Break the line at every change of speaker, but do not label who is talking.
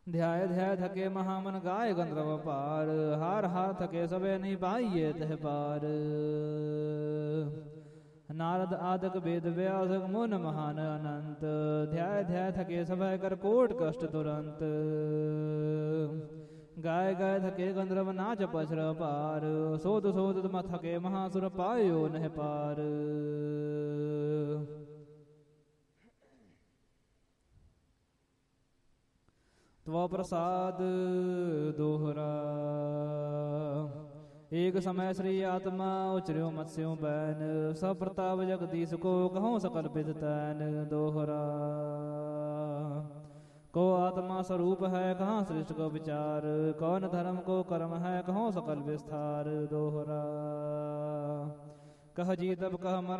ध्याय ध्याय थके महामन गाय गंधर्व पार, हार हार थके सबे नहीं पाइये तह पार। नारद आदक वेद व्यासक मुन महान अनंत, ध्याय ध्याय थके सभय कर कोट कष्ट तुरंत। गाय गाय थके गंधर्व नाच पछर पार, सोद सोद म थके महासुर पायो नह पार। त्व प्रसाद दोहरा, एक समय श्री आत्मा उचर्यो मत्स्यो बैन, सब प्रताप जगदीश को कहूँ सकल विद तैन। दोहरा को आत्मा स्वरूप है कहाँ सृष्टि को विचार, कौन धर्म को कर्म है कहूँ सकल विस्तार। दोहरा कह जीतब कह मर